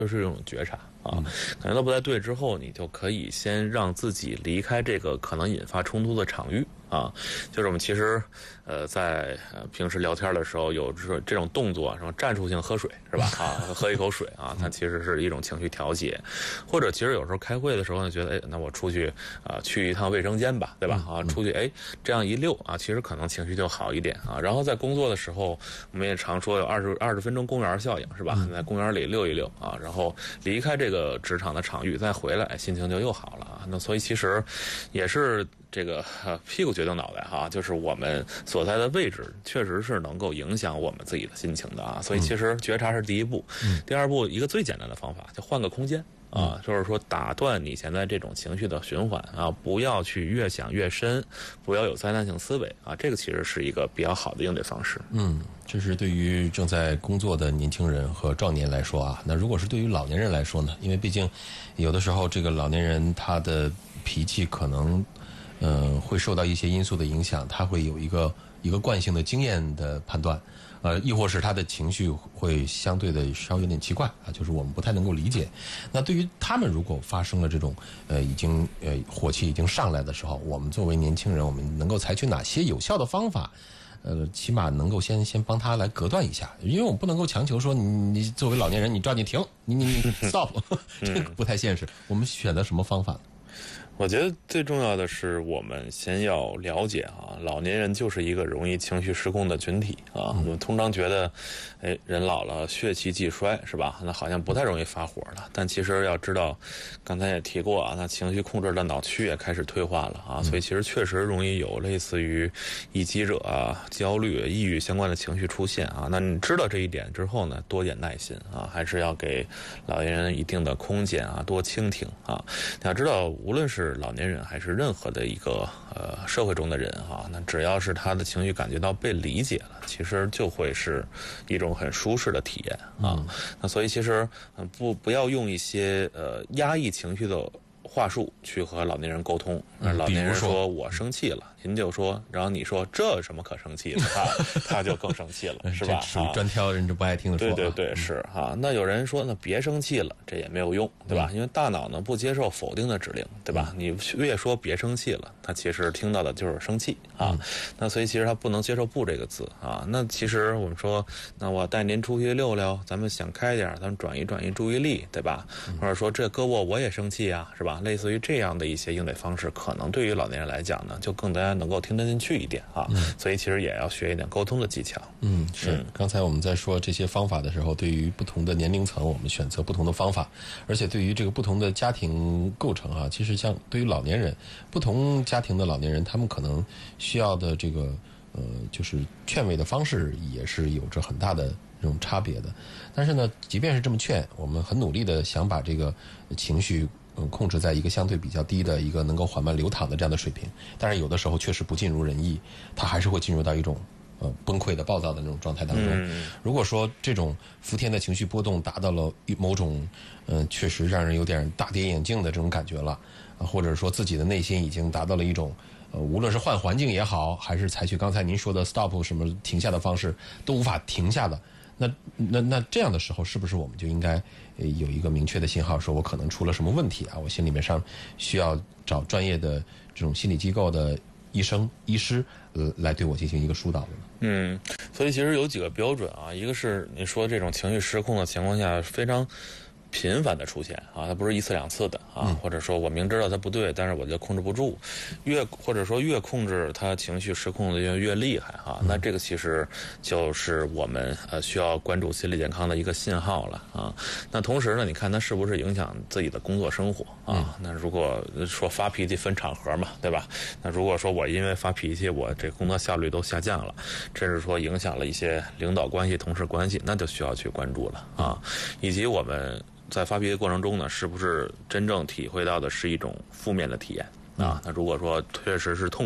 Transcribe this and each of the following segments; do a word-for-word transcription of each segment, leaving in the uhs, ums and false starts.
就是一种觉察啊，感觉到不太对之后，你就可以先让自己离开这个可能引发冲突的场域啊。就是我们其实呃在呃平时聊天的时候有这这种动作，什么战术性喝水是吧？啊，喝一口水啊，它其实是一种情绪调节。或者其实有时候开会的时候呢，觉得哎，那我出去啊、呃、去一趟卫生间吧，对吧？啊，出去哎这样一溜啊，其实可能情绪就好一点啊。然后在工作的时候，我们也常说有二十二十分钟公园效应是吧？在公园里溜一溜啊，然后离开这个职场的场域，再回来，心情就又好了啊。那所以其实也是这个、呃、屁股决定脑袋哈，就是我们所在的位置确实是能够影响我们自己的心情的啊。所以其实觉察是第一步，嗯、第二步一个最简单的方法，就换个空间。啊，就是说打断你现在这种情绪的循环啊，不要去越想越深，不要有灾难性思维啊，这个其实是一个比较好的应对方式。 嗯，这是对于正在工作的年轻人和壮年来说啊，那如果是对于老年人来说呢？因为毕竟有的时候这个老年人他的脾气可能呃会受到一些因素的影响，他会有一个一个惯性的经验的判断。呃，亦或是他的情绪会相对的稍微有点奇怪啊，就是我们不太能够理解。那对于他们如果发生了这种呃已经呃火气已经上来的时候，我们作为年轻人，我们能够采取哪些有效的方法？呃，起码能够先先帮他来隔断一下，因为我们不能够强求说你你作为老年人，你抓紧停，你你你 stop， 这个不太现实。我们选择什么方法呢？ 我觉得最重要的是，我们先要了解啊，老年人就是一个容易情绪失控的群体啊。我们通常觉得，哎，人老了血气既衰是吧？那好像不太容易发火了。但其实要知道，刚才也提过啊，那情绪控制的脑区也开始退化了啊，所以其实确实容易有类似于易激者啊、焦虑、抑郁相关的情绪出现啊。那你知道这一点之后呢，多点耐心啊，还是要给老年人一定的空间啊，多倾听啊。你要知道，无论是老年人还是任何的一个呃社会中的人哈，那只要是他的情绪感觉到被理解了，其实就会是一种很舒适的体验啊。嗯、那所以其实嗯不不要用一些呃压抑情绪的话术去和老年人沟通。嗯、老年人说我生气了，您就说，然后你说这有什么可生气的？他他就更生气了，是吧？ 这属于专挑人家不爱听的说。 对对对，是哈。那有人说，那别生气了，这也没有用，对吧？嗯、因为大脑呢不接受否定的指令，对吧？嗯、你越说别生气了，他其实听到的就是生气啊。嗯、那所以其实他不能接受不这个字啊。那其实我们说，那我带您出去溜溜，咱们想开点，咱们转移转移注意力，对吧？嗯、或者说这胳膊我也生气啊，是吧？类似于这样的一些应对方式，可能对于老年人来讲呢，就更加能够听得进去一点啊。嗯、所以其实也要学一点沟通的技巧。 嗯，是。嗯、刚才我们在说这些方法的时候，对于不同的年龄层，我们选择不同的方法，而且对于这个不同的家庭构成啊，其实像对于老年人，不同家庭的老年人，他们可能需要的这个呃，就是劝慰的方式也是有着很大的这种差别的。但是呢，即便是这么劝，我们很努力的想把这个情绪嗯控制在一个相对比较低的一个能够缓慢流淌的这样的水平，但是有的时候确实不尽如人意，它还是会进入到一种呃崩溃的暴躁的那种状态当中。嗯、如果说这种伏天的情绪波动达到了某种呃确实让人有点大跌眼镜的这种感觉了，呃、或者说自己的内心已经达到了一种呃无论是换环境也好，还是采取刚才您说的 stop 什么停下的方式都无法停下的，那那那这样的时候，是不是我们就应该有一个明确的信号，说我可能出了什么问题啊？我心里面上需要找专业的这种心理机构的医生、医师呃来对我进行一个疏导的呢？ 嗯，所以其实有几个标准啊，一个是你说这种情绪失控的情况下非常频繁的出现啊，它不是一次两次的啊，嗯、或者说我明知道它不对，但是我就控制不住，越或者说越控制它情绪失控的越越厉害哈、啊，嗯、那这个其实就是我们呃需要关注心理健康的一个信号了啊。那同时呢，你看它是不是影响自己的工作生活啊？嗯、那如果说发脾气分场合嘛，对吧？那如果说我因为发脾气，我这工作效率都下降了，甚至说影响了一些领导关系、同事关系，那就需要去关注了啊，以及我们在发脾气过程中呢，是不是真正体会到的是一种负面的体验啊？那如果说确实是痛苦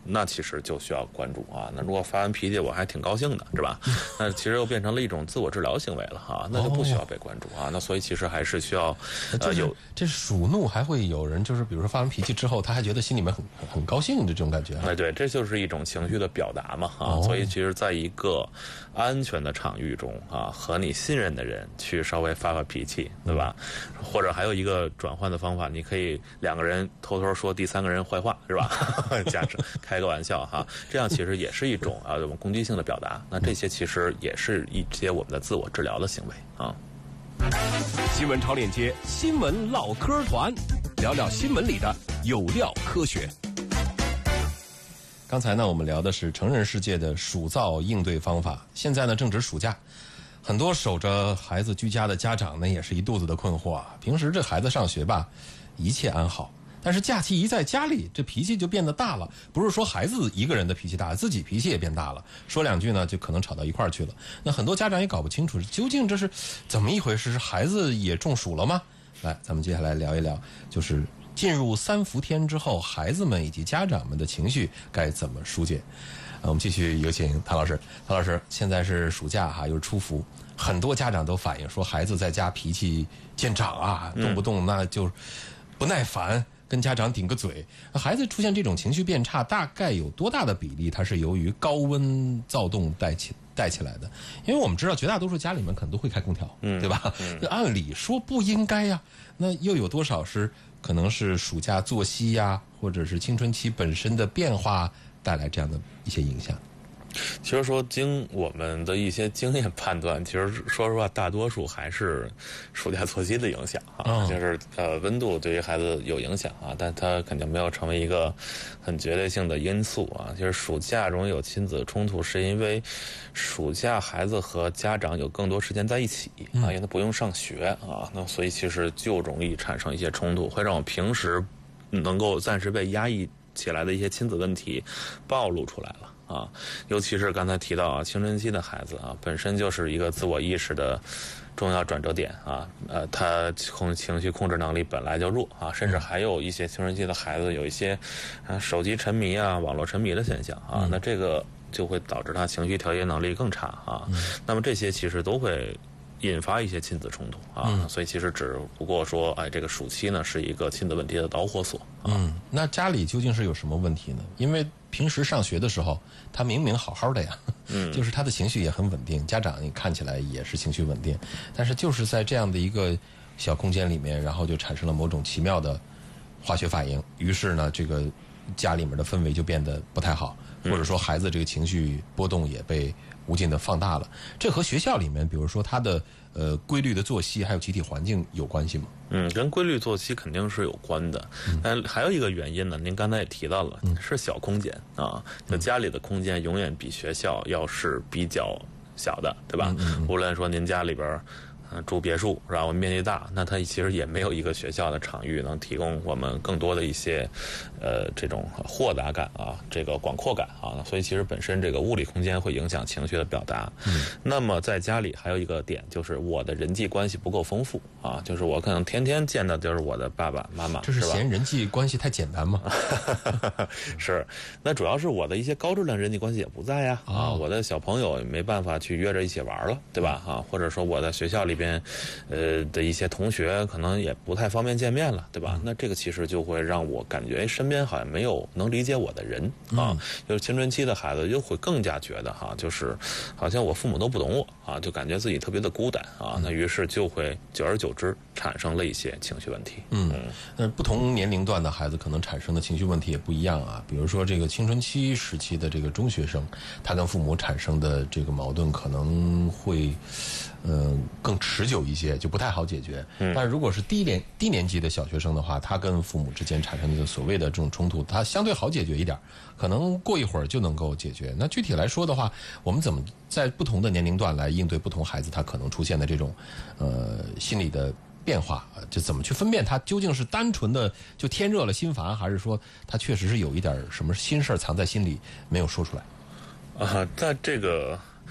那其实就需要关注啊。那如果发完脾气我还挺高兴的，是吧？那其实又变成了一种自我治疗行为了哈，那就不需要被关注啊。那所以其实还是需要呃有这数怒，还会有人就是比如说发完脾气之后，他还觉得心里面很很很高兴的这种感觉。 哎，对，这就是一种情绪的表达嘛啊。 哦、 所以其实在一个安全的场域中啊，和你信任的人去稍微发发脾气，对吧？嗯、或者还有一个转换的方法，你可以两个人偷偷说第三个人坏话，是吧？假设开个玩笑哈，这样其实也是一种啊我们攻击性的表达。那这些其实也是一些我们的自我治疗的行为啊。 新闻超链接，新闻唠嗑团，聊聊新闻里的有料科学。 刚才呢，我们聊的是成人世界的暑噪应对方法。现在呢，正值暑假，很多守着孩子居家的家长呢，也是一肚子的困惑啊。平时这孩子上学吧，一切安好。但是假期一在家里，这脾气就变得大了。不是说孩子一个人的脾气大，自己脾气也变大了。说两句呢，就可能吵到一块儿去了。那很多家长也搞不清楚，究竟这是怎么一回事？是孩子也中暑了吗？来，咱们接下来聊一聊，就是进入三伏天之后，孩子们以及家长们的情绪该怎么疏解。呃，我们继续有请谭老师。谭老师，现在是暑假哈，又是初伏，很多家长都反映说，孩子在家脾气见长啊，动不动那就不耐烦。跟家长顶个嘴，孩子出现这种情绪变差，大概有多大的比例它是由于高温躁动带起带起来的？因为我们知道绝大多数家里面可能都会开空调，嗯，对吧？嗯，按理说不应该呀，那又有多少是可能是暑假作息呀，或者是青春期本身的变化带来这样的一些影响？ 其实说经我们的一些经验判断，其实说实话，大多数还是暑假作息的影响啊，哦、就是呃温度对于孩子有影响啊，但它肯定没有成为一个很绝对性的因素啊。就是暑假容易有亲子冲突，是因为暑假孩子和家长有更多时间在一起啊，因为他不用上学啊，那所以其实就容易产生一些冲突，会让我平时能够暂时被压抑起来的一些亲子问题暴露出来了。啊，尤其是刚才提到啊，青春期的孩子啊，本身就是一个自我意识的重要转折点啊，呃，他控情绪控制能力本来就弱啊，甚至还有一些青春期的孩子有一些啊手机沉迷啊、网络沉迷的现象啊，那这个就会导致他情绪调节能力更差啊。那么这些其实都会引发一些亲子冲突啊，嗯、所以其实只不过说，哎，这个暑期呢是一个亲子问题的导火索。啊、 嗯，那家里究竟是有什么问题呢？因为平时上学的时候，他明明好好的呀，嗯，就是他的情绪也很稳定，家长你看起来也是情绪稳定，但是就是在这样的一个小空间里面，然后就产生了某种奇妙的化学反应，于是呢，这个家里面的氛围就变得不太好，或者说孩子这个情绪波动也被无尽的放大了。这和学校里面，比如说他的呃规律的作息还有集体环境有关系吗？ 嗯，跟规律作息肯定是有关的。但、嗯、还有一个原因呢，您刚才也提到了，嗯、是小空间啊，就家里的空间永远比学校要是比较小的，对吧？嗯嗯、无论说您家里边住别墅，然后面积大，那它其实也没有一个学校的场域能提供我们更多的一些，呃，这种豁达感啊，这个广阔感啊，所以其实本身这个物理空间会影响情绪的表达。嗯，那么在家里还有一个点就是我的人际关系不够丰富啊，就是我可能天天见的就是我的爸爸妈妈， 这是嫌人际关系太简单吗？ 是，那主要是我的一些高质量人际关系也不在呀，啊，哦、我的小朋友也没办法去约着一起玩了，对吧？啊，或者说我在学校里边。呃的一些同学可能也不太方便见面了，对吧？那这个其实就会让我感觉，哎，身边好像没有能理解我的人啊。就是青春期的孩子就会更加觉得哈，就是好像我父母都不懂我啊，就感觉自己特别的孤单啊。那于是就会久而久之产生了一些情绪问题。 嗯，那不同年龄段的孩子可能产生的情绪问题也不一样啊。比如说这个青春期时期的这个中学生，他跟父母产生的这个矛盾可能会。嗯，更持久一些，就不太好解决。嗯，但如果是低年低年级的小学生的话，他跟父母之间产生的所谓的这种冲突，他相对好解决一点，可能过一会儿就能够解决。那具体来说的话，我们怎么在不同的年龄段来应对不同孩子他可能出现的这种呃心理的变化？就怎么去分辨他究竟是单纯的就天热了心烦，还是说他确实是有一点什么心事藏在心里没有说出来？ 啊，在这个。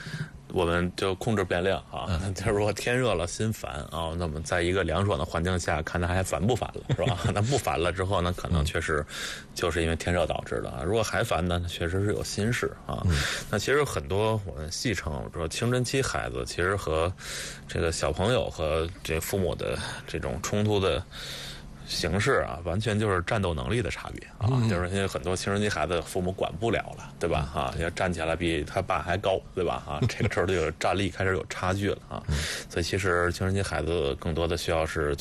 我们就控制变量啊。嗯、就是如果天热了心烦啊，那么在一个凉爽的环境下，看他还烦不烦了，是吧？那不烦了之后呢，可能确实就是因为天热导致的啊。如果还烦呢，确实是有心事啊。嗯、那其实很多我们戏称说青春期孩子，其实和这个小朋友和这父母的这种冲突的形式啊，完全就是战斗能力的差别啊，嗯、就是因为很多青春期孩子父母管不了了，对吧？啊，要站起来比他爸还高，对吧？啊，这个时候就有战力开始有差距了啊，所以其实青春期孩子更多的需要是